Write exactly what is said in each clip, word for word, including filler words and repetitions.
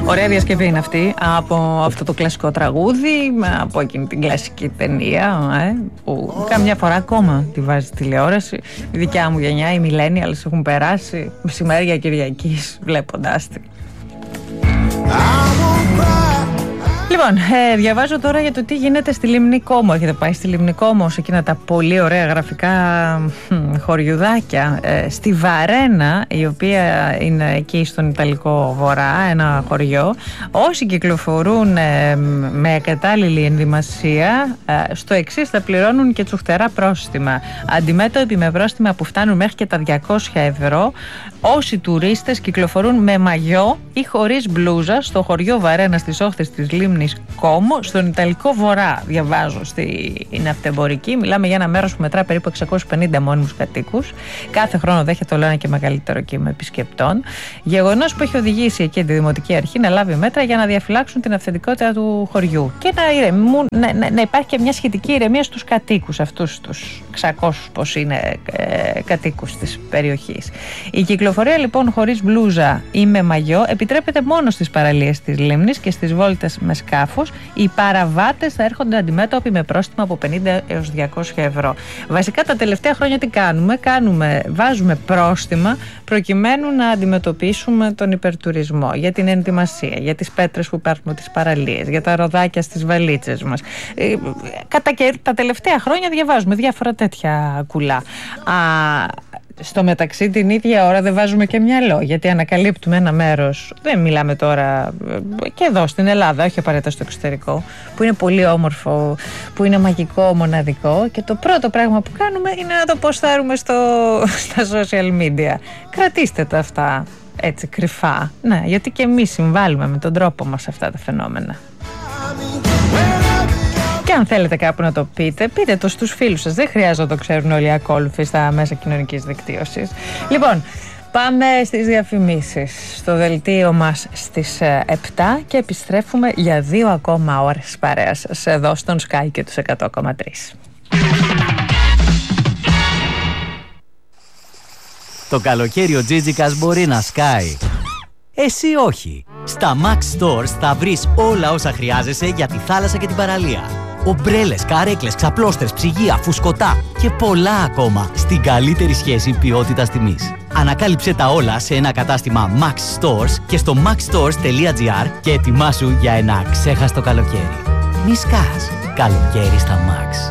Ωραία διασκευή είναι αυτή από αυτό το κλασικό τραγούδι, από εκείνη την κλασική ταινία ε, που καμιά φορά ακόμα τη βάζει τηλεόραση. Η δικιά μου γενιά, οι millennials, έχουν περάσει μεσημέρια Κυριακής βλέποντάς τη. Λοιπόν, ε, διαβάζω τώρα για το τι γίνεται στη Λίμνη Κόμο. Έχετε πάει στη Λίμνη Κόμο, σε εκείνα τα πολύ ωραία γραφικά μ, χωριουδάκια, ε, στη Βαρένα, η οποία είναι εκεί στον Ιταλικό Βορρά, ένα χωριό. Όσοι κυκλοφορούν ε, με κατάλληλη ενδυμασία, ε, στο εξής θα πληρώνουν και τσουχτερά πρόστιμα. Αντιμέτωποι με πρόστιμα που φτάνουν μέχρι και τα διακόσια ευρώ, όσοι τουρίστες κυκλοφορούν με μαγιό ή χωρίς μπλούζα στο χωριό Βαρένα στις όχθες της Λίμνης Κόμο, στον Ιταλικό Βορρά. Διαβάζω στην αυτεμπορική. Μιλάμε για ένα μέρος που μετρά περίπου εξακόσιους πενήντα μόνιμους κατοίκους. Κάθε χρόνο δέχεται όλο ένα και μεγαλύτερο κύμα επισκεπτών. Γεγονός που έχει οδηγήσει εκεί τη Δημοτική Αρχή να λάβει μέτρα για να διαφυλάξουν την αυθεντικότητα του χωριού και να, ηρεμούν, να, να, να υπάρχει και μια σχετική ηρεμία στους κατοίκους, αυτούς τους εξακόσιους πως είναι ε, κατοίκους της περιοχής. Η κυκλοφορία λοιπόν χωρίς μπλούζα ή με μαγιό επιτρέπεται μόνο στις παραλίες της Λίμνης και στις βόλτες με σκάφος. Οι παραβάτες θα έρχονται αντιμέτωποι με πρόστιμα από πενήντα έως διακόσια ευρώ. Βασικά τα τελευταία χρόνια τι κάνουμε, κάνουμε βάζουμε πρόστιμα προκειμένου να αντιμετωπίσουμε τον υπερτουρισμό, για την ενδυμασία, για τις πέτρες που υπάρχουν στις παραλίες, για τα ροδάκια στις βαλίτσες μας. Ε, κατά και τα τελευταία χρόνια διαβάζουμε διάφορα τέτοια κουλά. Α, Στο μεταξύ την ίδια ώρα δεν βάζουμε και μυαλό, γιατί ανακαλύπτουμε ένα μέρος, δεν μιλάμε τώρα και εδώ στην Ελλάδα, όχι απαραίτητα στο εξωτερικό, που είναι πολύ όμορφο, που είναι μαγικό, μοναδικό, και το πρώτο πράγμα που κάνουμε είναι να το ποστάρουμε στο, στα social media. Κρατήστε τα αυτά έτσι κρυφά, ναι, γιατί και εμείς συμβάλλουμε με τον τρόπο μας σε αυτά τα φαινόμενα. Και αν θέλετε κάπου να το πείτε, πείτε το στους φίλους σας. Δεν χρειάζεται να το ξέρουν όλοι οι ακόλουθοι στα μέσα κοινωνικής δικτύωσης. Λοιπόν, πάμε στις διαφημίσεις στο δελτίο μας στις επτά και επιστρέφουμε για δύο ακόμα ώρες παρέας σας εδώ στον Sky και τους εκατό κόμμα τρία. Το καλοκαίρι ο Τζίτζικας μπορεί να σκάει. Εσύ όχι. Στα Max Stores θα βρεις όλα όσα χρειάζεσαι για τη θάλασσα και την παραλία. Ομπρέλες, καρέκλες, ξαπλώστερες, ψυγεία, φουσκωτά και πολλά ακόμα στην καλύτερη σχέση ποιότητας τιμής. Ανακάλυψε τα όλα σε ένα κατάστημα Max Stores και στο maxstores τελεία gr και ετοιμάσου για ένα ξέχαστο καλοκαίρι. Μη σκάς. Καλοκαίρι στα Max.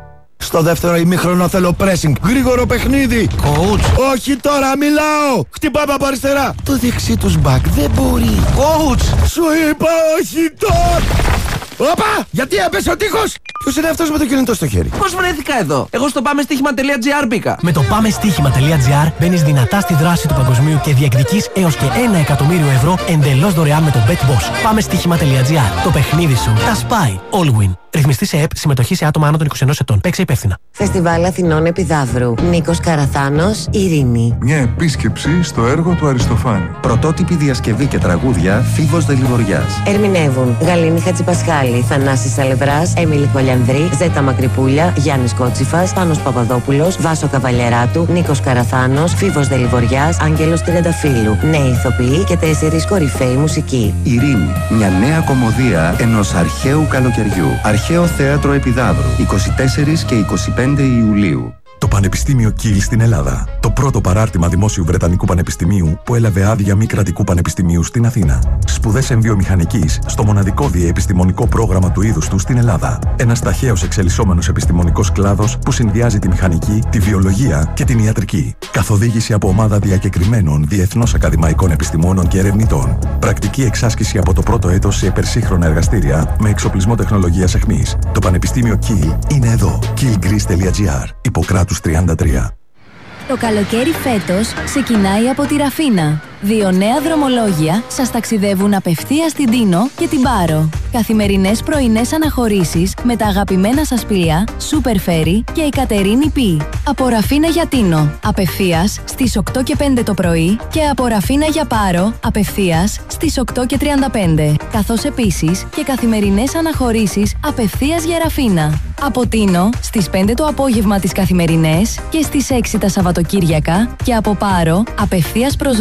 Στο δεύτερο ημίχρονο θέλω pressing. Γρήγορο παιχνίδι. Coach. Όχι τώρα, μιλάω. Χτυπάμε από αριστερά. Το δεξί τους μπακ δεν μπορεί. Coach. Σου είπα όχι τώρα. Όπα! Γιατί έπεσε ο τείχος! Ποιος είναι αυτός με το κινητό στο χέρι? Πώς βρέθηκα εδώ? Εγώ στο πάμε στοίχημα τελεία gr μπήκα. Με το πάμε στοίχημα τελεία gr μπαίνεις δυνατά στη δράση του παγκοσμίου και διεκδικείς έως και ένα εκατομμύριο ευρώ εντελώς δωρεάν με το BetBoss. Πάμε στοίχημα τελεία gr. Το παιχνίδι σου τα σπάει. All win. Ρυθμιστή σε ΕΠ, συμμετοχή σε άτομα άνω των είκοσι ενός ετών. Παίξε υπεύθυνα. Φεστιβάλ Αθηνών Επιδαύρου. Νίκος Καραθάνος, Ειρήνη. Μια επίσκεψη στο έργο του Αριστοφάνη. Πρωτότυπη διασκευή και τραγούδια Φίβος Δελιβοριάς. Ερμηνεύουν Γαλήνη Χατζηπασχάλη, Θανάσης Αλευράς, Έμιλη Χολιανδρή, Ζέτα Μακρυπούλια, Γιάννης Κότσιφας, Πάνος Παπαδόπουλος, Βάσο Καβαλιεράτου, Νίκος Καραθάνος, Φίβος Δελιβοριάς, Άγγελος Τριανταφύλου. Νέοι ηθοποιοί και τέσσερις κορυφαίοι μουσικοί. Ειρήνη, μια νέα κωμωδία ενός αρχαίου καλοκαιριού. Αρχαίο Θέατρο Επιδαύρου, είκοσι τέσσερις και είκοσι πέντε Ιουλίου. Το Πανεπιστήμιο Κιλ στην Ελλάδα. Το πρώτο παράρτημα δημόσιου Βρετανικού Πανεπιστημίου που έλαβε άδεια μη κρατικού πανεπιστημίου στην Αθήνα. Σπουδές εμβιομηχανικής στο μοναδικό διεπιστημονικό πρόγραμμα του είδους του στην Ελλάδα. Ένας ταχαίως εξελισσόμενος επιστημονικός κλάδος που συνδυάζει τη μηχανική, τη βιολογία και την ιατρική. Καθοδήγηση από ομάδα διακεκριμένων διεθνώς ακαδημαϊκών επιστημόνων και ερευνητών. Πρακτική εξάσκηση από το πρώτο έτος σε υπερσύγχρονα εργαστήρια με εξοπλισμό τεχνολογίας αιχμής. Το Πανεπιστήμιο Κιλ είναι εδώ. κιλ γκρις τελεία gr. Υποκράτους τριάντα τρία. Το καλοκαίρι φέτος ξεκινάει από τη Ραφίνα. Δύο νέα δρομολόγια σας ταξιδεύουν απευθείας στην Τίνο και την Πάρο. Καθημερινές πρωινές αναχωρήσεις με τα αγαπημένα σας πλοία Super Ferry και η Κατερίνη Πι. Από Ραφίνα για Τίνο, απευθείας στις οκτώ και πέντε το πρωί και από Ραφίνα για Πάρο, απευθείας στις οκτώ και τριάντα πέντε. Καθώς επίσης και καθημερινές αναχωρήσεις απευθείας για Ραφίνα. Από Τίνο στις πέντε το απόγευμα τις καθημερινές και στις έξι τα Σαββατοκύριακα και από Πάρο απευθείας προς Ραφίνα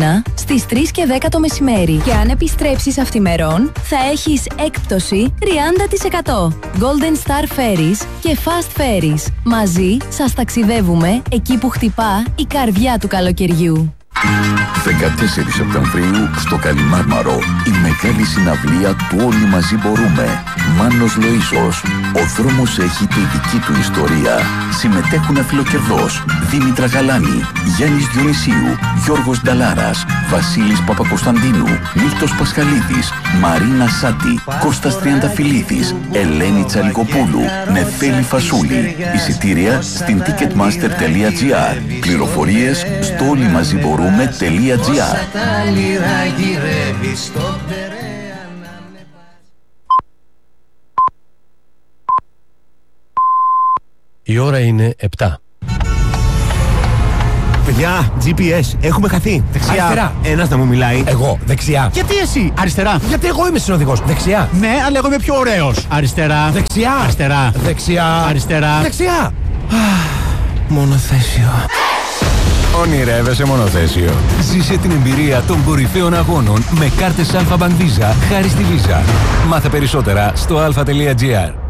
Αθήνα στις τρεις και δέκα το μεσημέρι. Και αν επιστρέψεις αυτημερών, θα έχεις έκπτωση τριάντα τοις εκατό. Golden Star Ferries και Fast Ferries. Μαζί σας ταξιδεύουμε εκεί που χτυπά η καρδιά του καλοκαιριού. δεκατέσσερις Σεπτεμβρίου στο Καλιμάρμαρο η μεγάλη συναυλία του Όλοι Μαζί Μπορούμε. Μάνος Λοΐσος. Ο δρόμος έχει τη δική του ιστορία. Συμμετέχουν αφιλοκερδός Δήμητρα Γαλάνη, Γιάννης Διονυσίου, Γιώργος Νταλάρας, Βασίλης Παπακοσταντίνου, Μίλτος Πασχαλίδης, Μαρίνα Σάτι, Κώστας Τριανταφυλλίδης, Ελένη Τσαλικοπούλου, Νεφέλη Φασούλη. Εισιτήρια στην ticketmaster τελεία gr. Πληροφορίες στο όλοιμαζιμπορούμε.gr. Η ώρα είναι επτά. Παιδιά, τζι πι ες, έχουμε χαθεί. Δεξιά. Αριστερά. Ένας να μου μιλάει. Εγώ, δεξιά. Γιατί εσύ? Αριστερά. Γιατί εγώ είμαι συνοδηγός. Δεξιά. Ναι, αλλά εγώ είμαι πιο ωραίος. Αριστερά. Δεξιά. Αριστερά. Δεξιά. Αριστερά. Δεξιά. Μονοθέσιο. Ονειρεύεσαι μονοθέσιο. Ζήσε την εμπειρία των κορυφαίων αγώνων με κάρτες Alpha Bank Visa χάρη στη Visa. Μάθε περισσότερα στο alpha τελεία gr.